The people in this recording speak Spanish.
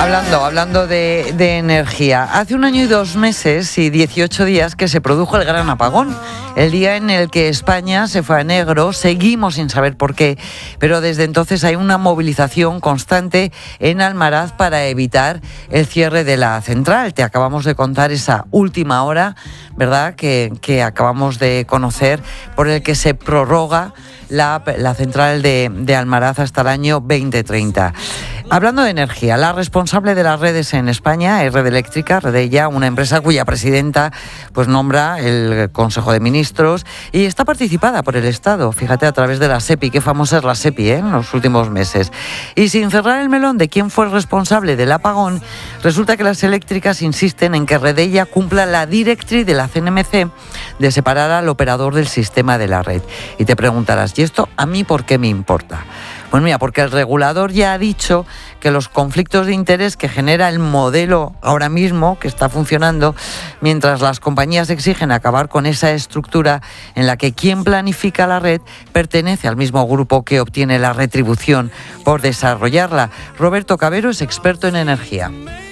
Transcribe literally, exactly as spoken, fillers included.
hablando, hablando de, de energía. Hace un año y dos meses y dieciocho días que se produjo el gran apagón. El día en el que España se fue a negro, seguimos sin saber por qué, pero desde entonces hay una movilización constante en Almaraz para evitar el cierre de la central. Te acabamos de contar esa última hora, ¿verdad?, que, que acabamos de conocer, por el que se prorroga la, la central de, de Almaraz hasta el año veinte treinta. Hablando de energía, la responsable de las redes en España es Red Eléctrica, Redella, una empresa cuya presidenta pues nombra el Consejo de Ministros y está participada por el Estado, fíjate, a través de la SEPI, qué famosa es la SEPI, ¿eh?, en los últimos meses. Y sin cerrar el melón de quién fue el responsable del apagón, resulta que las eléctricas insisten en que Redella cumpla la directriz de la C N M C de separar al operador del sistema de la red. Y te preguntarás, ¿y esto a mí por qué me importa? Pues mira, porque el regulador ya ha dicho que los conflictos de interés que genera el modelo ahora mismo que está funcionando, mientras las compañías exigen acabar con esa estructura en la que quien planifica la red pertenece al mismo grupo que obtiene la retribución por desarrollarla. Roberto Cabero es experto en energía.